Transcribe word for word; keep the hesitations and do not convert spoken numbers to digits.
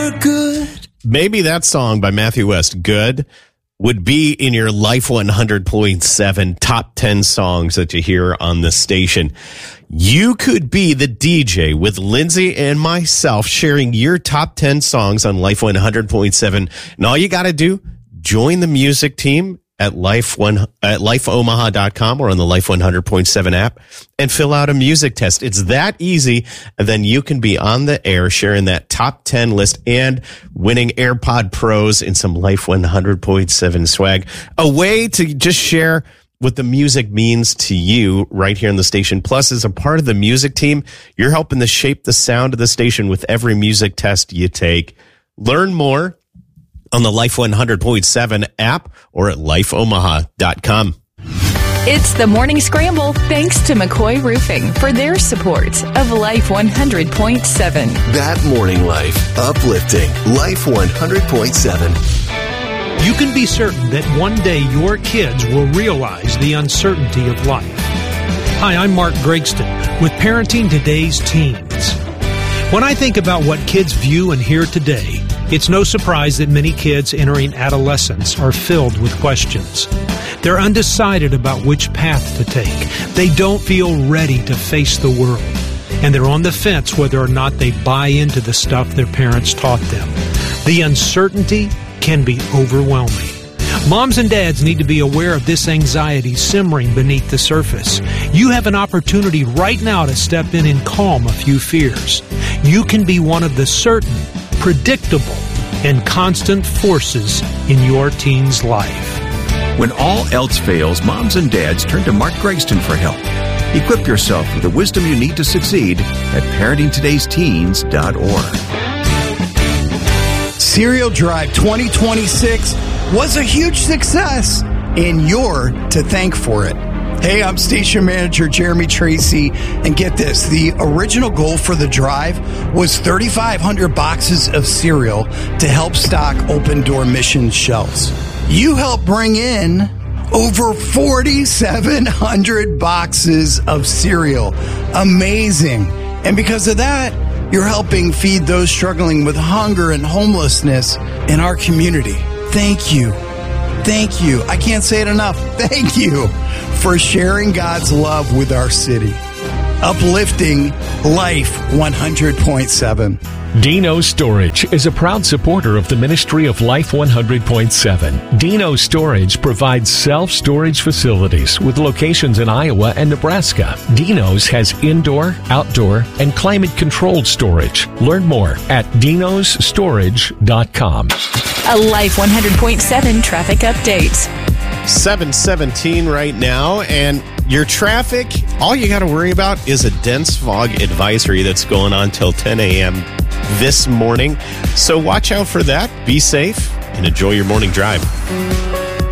You're good. Maybe that song by Matthew West, Good, would be in your Life one hundred point seven top ten songs that you hear on the station. You could be the D J with Lindsay and myself sharing your top ten songs on Life one hundred point seven. And all you got to do, join the music team at life one at life omaha dot com or on the Life one hundred point seven app and fill out a music test. It's that easy. And then you can be on the air sharing that top ten list and winning AirPod Pros and some Life one hundred point seven swag. A way to just share what the music means to you right here on the station. Plus, as a part of the music team, you're helping to shape the sound of the station with every music test you take. Learn more on the Life one hundred point seven app or at life omaha dot com. It's the Morning Scramble, thanks to McCoy Roofing for their support of Life one hundred point seven. That morning life. Uplifting. Life one hundred point seven. You can be certain that one day your kids will realize the uncertainty of life. Hi, I'm Mark Gregston with Parenting Today's Teens. When I think about what kids view and hear today, it's no surprise that many kids entering adolescence are filled with questions. They're undecided about which path to take. They don't feel ready to face the world. And they're on the fence whether or not they buy into the stuff their parents taught them. The uncertainty can be overwhelming. Moms and dads need to be aware of this anxiety simmering beneath the surface. You have an opportunity right now to step in and calm a few fears. You can be one of the certain, predictable, and constant forces in your teen's life. When all else fails, moms and dads turn to Mark Gregston for help. Equip yourself with the wisdom you need to succeed at parenting todays teens dot org. Cereal Drive twenty twenty-six was a huge success, and you're to thank for it. Hey, I'm station manager Jeremy Tracy, and get this, the original goal for the drive was thirty-five hundred boxes of cereal to help stock Open Door Mission shelves. You helped bring in over forty-seven hundred boxes of cereal. Amazing. And because of that, you're helping feed those struggling with hunger and homelessness in our community. Thank you. Thank you. I can't say it enough. Thank you for sharing God's love with our city. Uplifting Life one hundred point seven. Dino Storage is a proud supporter of the Ministry of Life one hundred point seven. Dino Storage provides self-storage facilities with locations in Iowa and Nebraska. Dino's has indoor, outdoor, and climate-controlled storage. Learn more at dinos storage dot com. A Life one hundred point seven traffic update. seven seventeen right now, and your traffic, all you got to worry about is a dense fog advisory that's going on till ten a.m. this morning. So watch out for that. Be safe and enjoy your morning drive.